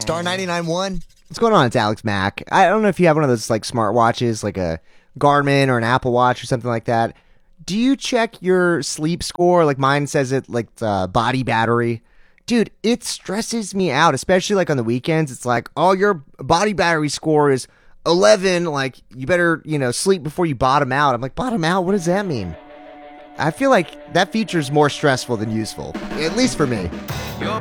Star 99.1. What's going on? It's Alex Mack. I don't know if you have one of those like smart watches, like a Garmin or an Apple Watch or something like that. Do you check your sleep score? Like mine says it like the body battery. Dude, it stresses me out, especially like on the weekends. It's like, oh, your body battery score is 11. Like you better, sleep before you bottom out. I'm like, bottom out? What does that mean? I feel like that feature is more stressful than useful, at least for me. Your